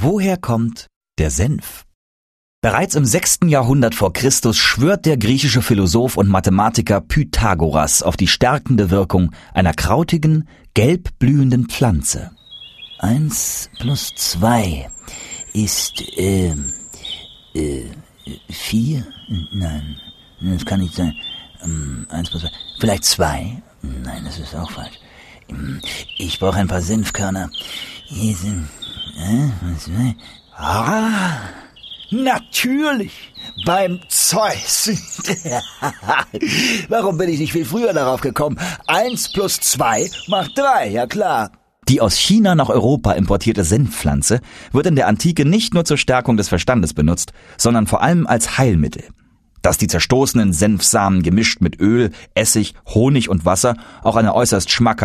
Woher kommt der Senf? Bereits im 6. Jahrhundert vor Christus schwört der griechische Philosoph und Mathematiker Pythagoras auf die stärkende Wirkung einer krautigen, gelb blühenden Pflanze. 1 plus 2 ist 4? Nein, das kann nicht sein. 1 plus 2, vielleicht 2? Nein, das ist auch falsch. Ich brauche ein paar Senfkörner. Hier sind... Natürlich, beim Zeus. Warum bin ich nicht viel früher darauf gekommen? 1 plus 2 macht 3, ja klar. Die aus China nach Europa importierte Senfpflanze wird in der Antike nicht nur zur Stärkung des Verstandes benutzt, sondern vor allem als Heilmittel. Dass die zerstoßenen Senfsamen gemischt mit Öl, Essig, Honig und Wasser auch eine äußerst schmackhafte